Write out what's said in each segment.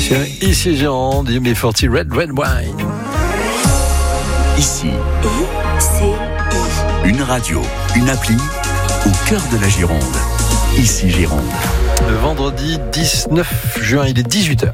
Ici Gironde, UB40 Red Wine. Ici, une radio, une appli au cœur de la Gironde. Ici Gironde. Le vendredi 19 juin, il est 18h.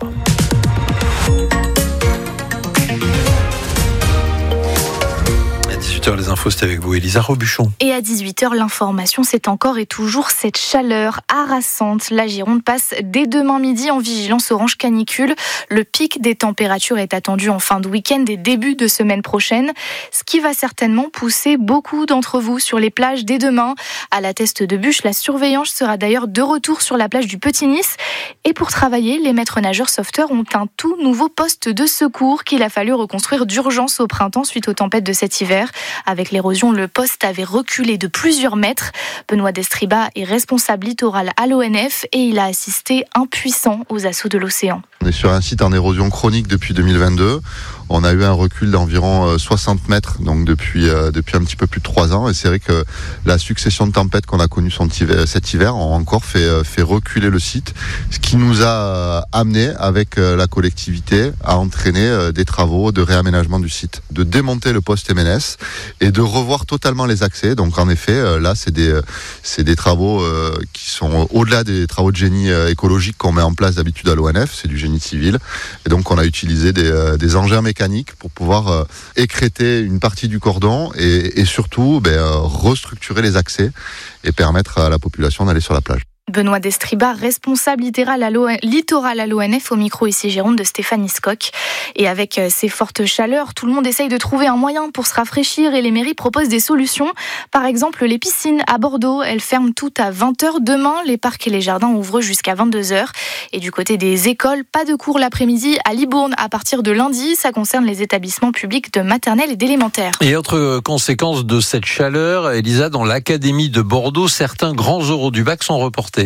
Les infos, c'est avec vous, Elisa Robuchon. Et à 18h, l'information, c'est encore et toujours cette chaleur harassante. La Gironde passe dès demain midi en vigilance orange canicule. Le pic des températures est attendu en fin de week-end et début de semaine prochaine, ce qui va certainement pousser beaucoup d'entre vous sur les plages dès demain. À la Teste de Buch, la surveillance sera d'ailleurs de retour sur la plage du Petit-Nice. Et pour travailler, les maîtres nageurs sauveteurs ont un tout nouveau poste de secours qu'il a fallu reconstruire d'urgence au printemps suite aux tempêtes de cet hiver. Avec l'érosion, le poste avait reculé de plusieurs mètres. Benoît Destriba est responsable littoral à l'ONF et il a assisté impuissant aux assauts de l'océan. On est sur un site en érosion chronique depuis 2022. On a eu un recul d'environ 60 mètres donc depuis un petit peu plus de 3 ans. Et c'est vrai que la succession de tempêtes qu'on a connues cet hiver ont encore fait reculer le site. Ce qui nous a amené avec la collectivité à entraîner des travaux de réaménagement du site, de démonter le poste MNS et de revoir totalement les accès. Donc en effet, là c'est des travaux qui sont au-delà des travaux de génie écologique qu'on met en place d'habitude à l'ONF, c'est du génie civil. Et donc on a utilisé des engins mécaniques pour pouvoir écrêter une partie du cordon et surtout restructurer les accès et permettre à la population d'aller sur la plage. Benoît Destriba, responsable littoral à l'ONF, au micro ici Gironde de Stéphanie Scocq. Et avec ces fortes chaleurs, tout le monde essaye de trouver un moyen pour se rafraîchir et les mairies proposent des solutions. Par exemple, les piscines à Bordeaux, elles ferment toutes à 20h. Demain, les parcs et les jardins ouvrent jusqu'à 22h. Et du côté des écoles, pas de cours l'après-midi à Libourne à partir de lundi. Ça concerne les établissements publics de maternelle et d'élémentaire. Et autre conséquence de cette chaleur, Elisa, dans l'académie de Bordeaux, certains grands oraux du bac sont reportés.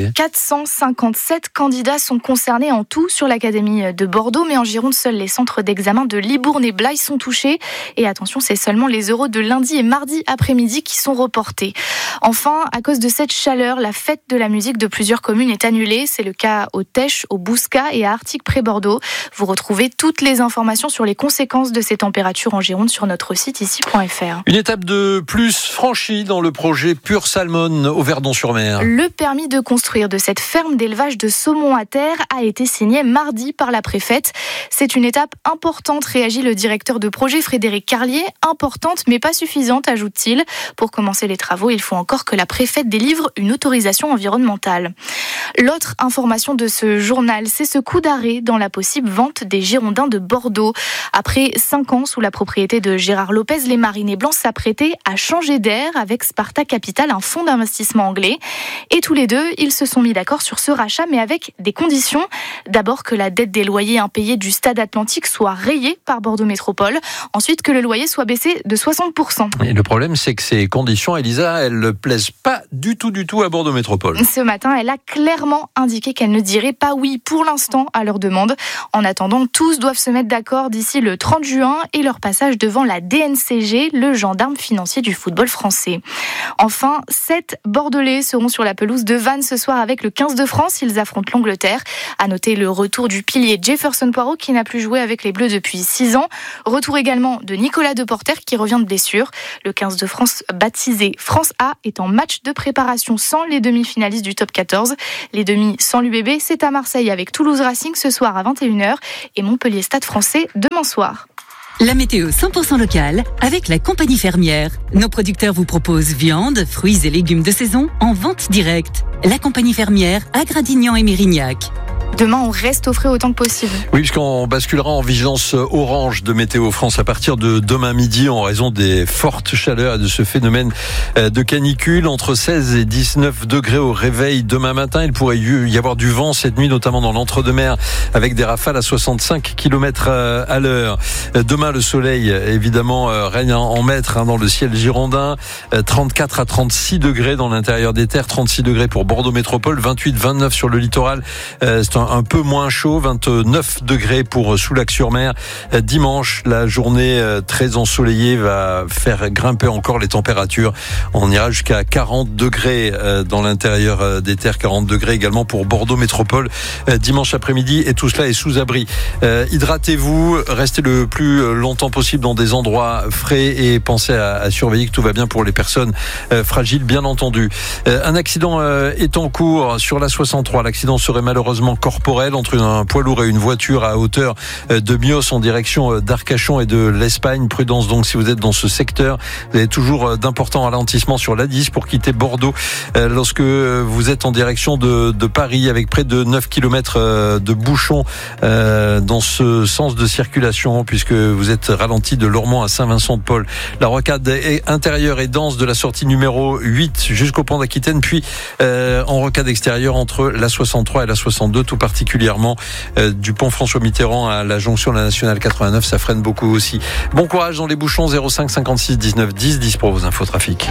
457 candidats sont concernés en tout sur l'Académie de Bordeaux, mais en Gironde, seuls les centres d'examen de Libourne et Blaye sont touchés. Et attention, c'est seulement les oraux de lundi et mardi après-midi qui sont reportés. Enfin, à cause de cette chaleur, la fête de la musique de plusieurs communes est annulée. C'est le cas au Tech, au Bouscat et à Artic-près-Bordeaux. Vous retrouvez toutes les informations sur les conséquences de ces températures en Gironde sur notre site ici.fr. Une étape de plus franchie dans le projet Pure Salmon au Verdon-sur-Mer. Le permis de construire de cette ferme d'élevage de saumon à terre a été signé mardi par la préfète. C'est une étape importante, réagit le directeur de projet Frédéric Carlier. Importante mais pas suffisante, ajoute-t-il. Pour commencer les travaux, il faut encore que la préfète délivre une autorisation environnementale. L'autre information de ce journal, c'est ce coup d'arrêt dans la possible vente des Girondins de Bordeaux. Après 5 ans sous la propriété de Gérard Lopez, les Marinés Blancs s'apprêtaient à changer d'air avec Sparta Capital, un fonds d'investissement anglais. Et tous les deux, ils se sont mis d'accord sur ce rachat, mais avec des conditions. D'abord que la dette des loyers impayés du Stade Atlantique soit rayée par Bordeaux Métropole. Ensuite que le loyer soit baissé de 60%. Et le problème, c'est que ces conditions, Elisa, elles ne plaisent pas du tout à Bordeaux Métropole. Ce matin, elle a clairement indiqué qu'elle ne dirait pas oui pour l'instant à leur demande. En attendant, tous doivent se mettre d'accord d'ici le 30 juin et leur passage devant la DNCG, le gendarme financier du football français. Enfin, 7 Bordelais seront sur la pelouse de Vannes ce soir avec le 15 de France. Ils affrontent l'Angleterre. À noter le retour du pilier Jefferson Poirot qui n'a plus joué avec les Bleus depuis 6 ans. Retour également de Nicolas Deporter qui revient de blessure. Le 15 de France baptisé France A est en match de préparation sans les demi-finalistes du top 14. Les demi sans l'UBB, c'est à Marseille avec Toulouse Racing ce soir à 21h et Montpellier Stade Français demain soir. La météo 100% locale avec la compagnie fermière. Nos producteurs vous proposent viande, fruits et légumes de saison en vente directe. La compagnie fermière à Gradignan et Mérignac. Demain, on reste au frais autant que possible. Oui, puisqu'on basculera en vigilance orange de Météo France à partir de demain midi en raison des fortes chaleurs et de ce phénomène de canicule. Entre 16 et 19 degrés au réveil demain matin. Il pourrait y avoir du vent cette nuit, notamment dans l'entre-deux-mer, avec des rafales à 65 km à l'heure. Demain, le soleil, évidemment, règne en maître dans le ciel girondin. 34 à 36 degrés dans l'intérieur des terres, 36 degrés pour Bordeaux Métropole, 28, 29 sur le littoral. C'est un peu moins chaud, 29 degrés pour Soulac-sur-Mer. Dimanche, la journée très ensoleillée va faire grimper encore les températures. On ira jusqu'à 40 degrés dans l'intérieur des terres, 40 degrés également pour Bordeaux Métropole dimanche après-midi, et tout cela est sous abri. Hydratez-vous, restez le plus longtemps possible dans des endroits frais et pensez à surveiller que tout va bien pour les personnes fragiles, bien entendu. Un accident est en cours sur la 63. L'accident serait malheureusement corporel entre un poids lourd et une voiture à hauteur de Mios en direction d'Arcachon et de l'Espagne. Prudence donc si vous êtes dans ce secteur. Vous avez toujours d'importants ralentissements sur l'A10 pour quitter Bordeaux lorsque vous êtes en direction de Paris, avec près de 9 km de bouchons dans ce sens de circulation, puisque vous êtes ralenti de Lormont à Saint-Vincent-de-Paul. La rocade intérieure est dense de la sortie numéro 8 jusqu'au pont d'Aquitaine, puis en rocade extérieure entre la 63 et la 62, tout particulièrement du pont François Mitterrand à la jonction de la Nationale 89, ça freine beaucoup aussi. Bon courage dans les bouchons. 05 56 19 10 10 pour vos infos trafic.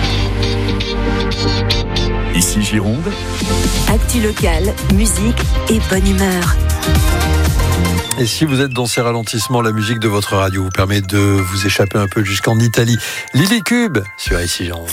Ici Gironde. Actu locale, musique et bonne humeur. Et si vous êtes dans ces ralentissements, la musique de votre radio vous permet de vous échapper un peu jusqu'en Italie. Lily Cube sur Ici Gironde.